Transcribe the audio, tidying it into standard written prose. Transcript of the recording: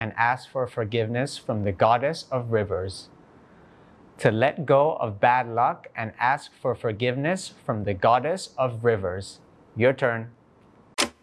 and ask for forgiveness from the goddess of rivers. To let go of bad luck and ask for forgiveness from the goddess of rivers. Your turn.